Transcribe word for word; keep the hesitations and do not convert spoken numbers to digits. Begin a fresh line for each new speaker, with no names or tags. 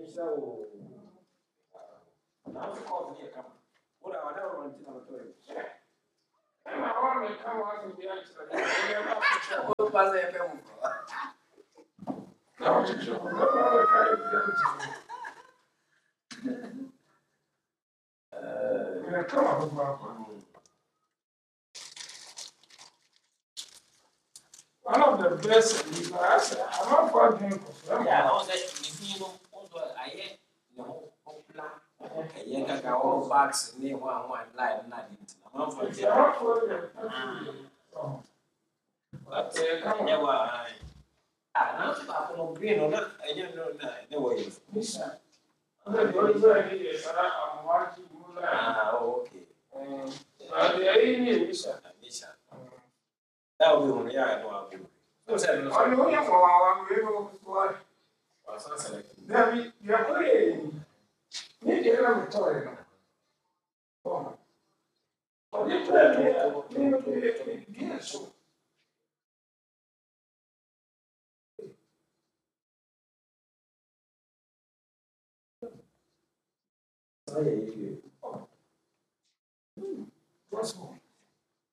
So now the call here come. What I never want to know. And I want to come out to the answer. What was I ever? No, it's true. Uh, come on, one of the best is I said, I'm not for drink. Yeah, I was like, you know, I ate no popular. I ate all bags near one one line, nothing. I'm not for the but come on. Ah, now it's about no green or not. I don't know the way. Listen, ah, okay. But the idea is that will be I know. I know you for our river. David, you are playing. Maybe I'm retired. Oh, you play me. Yes. What's more?